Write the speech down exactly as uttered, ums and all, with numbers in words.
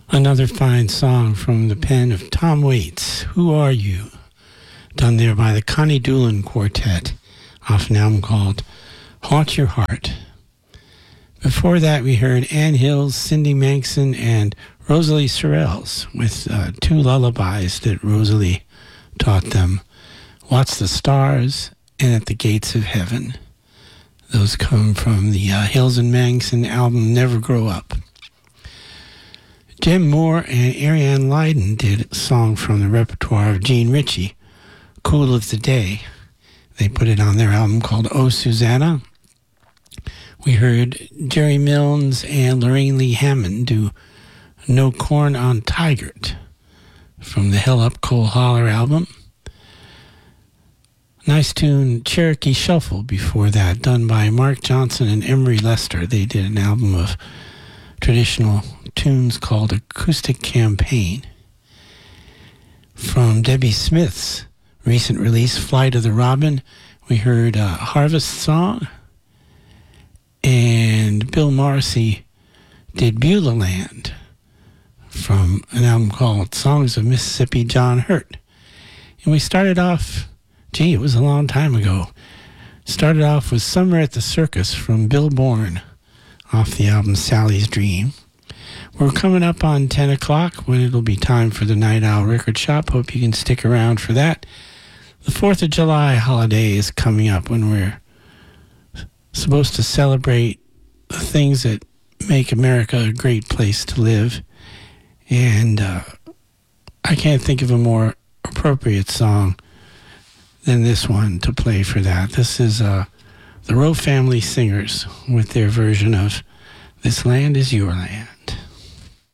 Another fine song from the pen of Tom Waits, Who Are You? Done there by the Connie Doolan Quartet, off an album called Haunt Your Heart. Before that, we heard Ann Hills, Cindy Manxon, and Rosalie Sorrells with uh, two lullabies that Rosalie taught them, Watch the Stars and At the Gates of Heaven. Those come from the uh, Hills and Manxon album Never Grow Up. Jem Moore and Ariane Lyden did a song from the repertoire of Gene Ritchie, Cool of the Day. They put it on their album called Oh Susanna. We heard Jerry Milnes and Lorraine Lee Hammond do No Corn on Tigert from the Hell Up Coal Holler album. Nice tune, Cherokee Shuffle, before that, done by Mark Johnson and Emery Lester. They did an album of traditional tunes called Acoustic Campaign. From Debbie Smith's recent release, Flight of the Robin, we heard uh, Harvest Song, and Bill Morrissey did Beulah Land from an album called Songs of Mississippi, John Hurt. And we started off, gee, it was a long time ago, started off with Summer at the Circus from Bill Bourne off the album Sally's Dream. We're coming up on ten o'clock when it'll be time for the Night Owl Record Shop. Hope you can stick around for that. The fourth of July holiday is coming up when we're supposed to celebrate the things that make America a great place to live. And uh, I can't think of a more appropriate song than this one to play for that. This is uh, the Rowe Family Singers with their version of This Land Is Your Land.